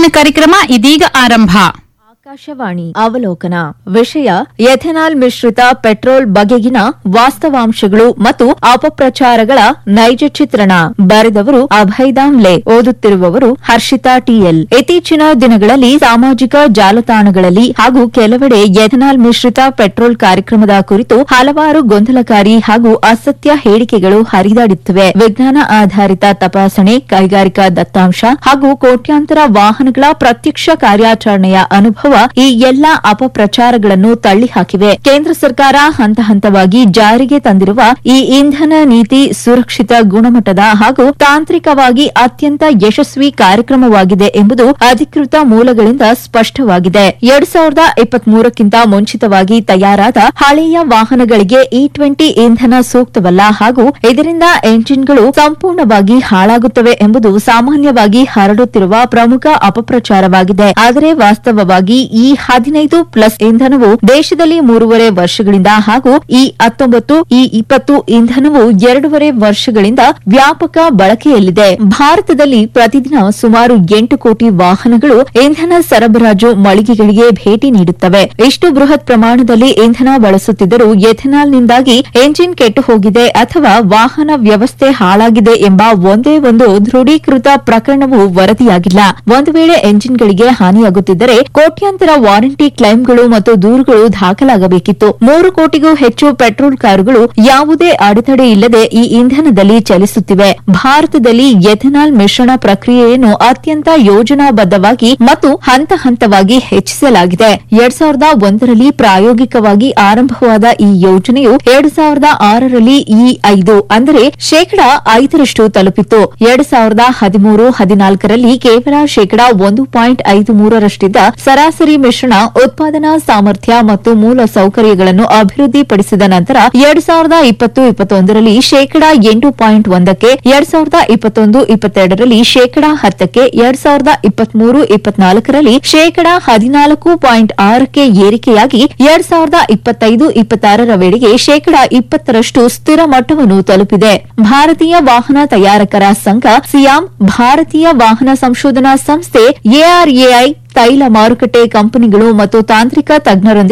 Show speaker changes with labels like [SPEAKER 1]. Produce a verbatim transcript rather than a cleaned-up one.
[SPEAKER 1] ವಿಜ್ಞಾನ ಕಾರ್ಯಕ್ರಮ ಇದೀಗ ಆರಂಭ.
[SPEAKER 2] ಆಕಾಶವಾಣಿ ಅವಲೋಕನ. ವಿಷಯ ಎಥೆನಾಲ್ ಮಿಶ್ರಿತ ಪೆಟ್ರೋಲ್ ಬಗೆಗಿನ ವಾಸ್ತವಾಂಶಗಳು ಮತ್ತು ಅಪಪ್ರಚಾರಗಳ ನೈಜ ಚಿತ್ರಣ. ಬರೆದವರು ಅಭಯ್ ದಾಮ್ಲೆ. ಓದುತ್ತಿರುವವರು ಹರ್ಷಿತಾ ಟಿಎಲ್. ಇತ್ತೀಚಿನ ದಿನಗಳಲ್ಲಿ ಸಾಮಾಜಿಕ ಜಾಲತಾಣಗಳಲ್ಲಿ ಹಾಗೂ ಕೆಲವೆಡೆ ಎಥೆನಾಲ್ ಮಿಶ್ರಿತ ಪೆಟ್ರೋಲ್ ಕಾರ್ಯಕ್ರಮದ ಕುರಿತು ಹಲವಾರು ಗೊಂದಲಕಾರಿ ಹಾಗೂ ಅಸತ್ಯ ಹೇಳಿಕೆಗಳು ಹರಿದಾಡುತ್ತಿವೆ. ವಿಜ್ಞಾನ ಆಧಾರಿತ ತಪಾಸಣೆ, ಕೈಗಾರಿಕಾ ದತ್ತಾಂಶ ಹಾಗೂ ಕೋಟ್ಯಾಂತರ ವಾಹನಗಳ ಪ್ರತ್ಯಕ್ಷ ಕಾರ್ಯಾಚರಣೆಯ ಅನುಭವ ಈ ಎಲ್ಲಾ ಅಪಪ್ರಚಾರಗಳನ್ನು ತಳ್ಳಿಹಾಕಿವೆ. ಕೇಂದ್ರ ಸರ್ಕಾರ ಹಂತ ಹಂತವಾಗಿ ಜಾರಿಗೆ ತಂದಿರುವ ಈ ಇಂಧನ ನೀತಿ ಸುರಕ್ಷಿತ, ಗುಣಮಟ್ಟದ ಹಾಗೂ ತಾಂತ್ರಿಕವಾಗಿ ಅತ್ಯಂತ ಯಶಸ್ವಿ ಕಾರ್ಯಕ್ರಮವಾಗಿದೆ ಎಂಬುದು ಅಧಿಕೃತ ಮೂಲಗಳಿಂದ ಸ್ಪಷ್ಟವಾಗಿದೆ. ಎರಡ್ ಸಾವಿರದ ಇಪ್ಪತ್ಮೂರಕ್ಕಿಂತ ಮುಂಚಿತವಾಗಿ ತಯಾರಾದ ಹಳೆಯ ವಾಹನಗಳಿಗೆ ಇ ಟ್ವೆಂಟಿ ಇಂಧನ ಸೂಕ್ತವಲ್ಲ ಹಾಗೂ ಇದರಿಂದ ಎಂಜಿನ್ಗಳು ಸಂಪೂರ್ಣವಾಗಿ ಹಾಳಾಗುತ್ತವೆ ಎಂಬುದು ಸಾಮಾನ್ಯವಾಗಿ ಹರಡುತ್ತಿರುವ ಪ್ರಮುಖ ಅಪಪ್ರಚಾರವಾಗಿದೆ. ಆದರೆ ವಾಸ್ತವವಾಗಿ ಈ ಹದಿನೈದು ಪ್ಲಸ್ ಇಂಧನವು ದೇಶದಲ್ಲಿ ಮೂರುವರೆ ವರ್ಷಗಳಿಂದ ಹಾಗೂ ಈ ಹತ್ತೊಂಬತ್ತು ಈ ಇಪ್ಪತ್ತು ಇಂಧನವು ಎರಡೂವರೆ ವರ್ಷಗಳಿಂದ ವ್ಯಾಪಕ ಬಳಕೆಯಲ್ಲಿದೆ. ಭಾರತದಲ್ಲಿ ಪ್ರತಿದಿನ ಸುಮಾರು ಎಂಟು ಕೋಟಿ ವಾಹನಗಳು ಇಂಧನ ಸರಬರಾಜು ಮಳಿಗೆಗಳಿಗೆ ಭೇಟಿ ನೀಡುತ್ತವೆ. ಇಷ್ಟು ಬೃಹತ್ ಪ್ರಮಾಣದಲ್ಲಿ ಇಂಧನ ಬಳಸುತ್ತಿದ್ದರೂ ಎಥೆನಾಲ್ನಿಂದಾಗಿ ಎಂಜಿನ್ ಕೆಟ್ಟು ಹೋಗಿದೆ ಅಥವಾ ವಾಹನ ವ್ಯವಸ್ಥೆ ಹಾಳಾಗಿದೆ ಎಂಬ ಒಂದೇ ಒಂದು ದೃಢೀಕೃತ ಪ್ರಕರಣವು ವರದಿಯಾಗಿಲ್ಲ. ಒಂದು ವೇಳೆ ಎಂಜಿನ್ಗಳಿಗೆ ಹಾನಿಯಾಗುತ್ತಿದ್ದರೆ ಕೋಟ್ಯಾಂತರ ವಾರಂಟಿ ಕ್ಲೈಮ್ಗಳು ಮತ್ತು ದೂರುಗಳು ದಾಖಲಾಗಬೇಕಿತ್ತು. ಮೂರು ಕೋಟಿಗೂ ಹೆಚ್ಚು ಪೆಟ್ರೋಲ್ ಕಾರುಗಳು ಯಾವುದೇ ಅಡೆತಡೆ ಇಲ್ಲದೆ ಈ ಇಂಧನದಲ್ಲಿ ಚಲಿಸುತ್ತಿವೆ. ಭಾರತದಲ್ಲಿ ಎಥೆನಾಲ್ ಮಿಶ್ರಣ ಪ್ರಕ್ರಿಯೆಯನ್ನು ಅತ್ಯಂತ ಯೋಜನಾಬದ್ದವಾಗಿ ಮತ್ತು ಹಂತ ಹಂತವಾಗಿ ಹೆಚ್ಚಿಸಲಾಗಿದೆ. ಎರಡ್ ಸಾವಿರದ ಒಂದರಲ್ಲಿ ಪ್ರಾಯೋಗಿಕವಾಗಿ ಆರಂಭವಾದ ಈ ಯೋಜನೆಯು ಎರಡ್ ಸಾವಿರದ ಆರರಲ್ಲಿ ಈ ಐದು ಅಂದರೆ ಶೇಕಡಾ ಐದರಷ್ಟು ತಲುಪಿತ್ತು. ಎರಡ್ ಸಾವಿರದ ಹದಿಮೂರು ಹದಿನಾಲ್ಕರಲ್ಲಿ ಕೇವಲ ಶೇಕಡಾ ಒಂದು ಪಾಯಿಂಟ್ ಐದು ಮೂರರಷ್ಟಿದ್ದ ಸರಾಸರಿ ಮಿಶ್ರಣ ಉತ್ಪಾದನಾ ಸಾಮರ್ಥ್ಯ ಮತ್ತು ಮೂಲ ಸೌಕರ್ಯಗಳನ್ನು ಅಭಿವೃದ್ಧಿಪಡಿಸಿದ ನಂತರ ಎರಡ್ ಸಾವಿರದ ಇಪ್ಪತ್ತು ಇಪ್ಪತ್ತೊಂದರಲ್ಲಿ ಶೇಕಡಾ ಎಂಟು ಪಾಯಿಂಟ್ ಒಂದಕ್ಕೆ, ಎರಡ್ ಸಾವಿರದ ಇಪ್ಪತ್ತೊಂದು ಇಪ್ಪತ್ತೆರಡರಲ್ಲಿ ಶೇಕಡಾ ಹತ್ತಕ್ಕೆ, ಎರಡ್ ಸಾವಿರದ ಇಪ್ಪತ್ಮೂರು ಇಪ್ಪತ್ನಾಲ್ಕರಲ್ಲಿ ಶೇಕಡಾ ಹದಿನಾಲ್ಕು ಪಾಯಿಂಟ್ ಆರಕ್ಕೆ ಏರಿಕೆಯಾಗಿ ಎರಡ್ ಸಾವಿರದ ಇಪ್ಪತ್ತೈದು ಇಪ್ಪತ್ತಾರರ ವೇಳೆಗೆ ಶೇಕಡಾ ಇಪ್ಪತ್ತರಷ್ಟು ಸ್ಥಿರ ಮಟ್ಟವನ್ನು ತಲುಪಿದೆ. ಭಾರತೀಯ ವಾಹನ ತಯಾರಕರ ಸಂಘ ಸಿಯಾಮ್, ಭಾರತೀಯ ವಾಹನ ಸಂಶೋಧನಾ ಸಂಸ್ಥೆ ಎಆರ್ಎಐ, ತೈಲ ಮಾರುಕಟ್ಟೆ ಕಂಪನಿಗಳು ಮತ್ತು ತಾಂತ್ರಿಕ ತಜ್ಞರೊಂದಿಗೆ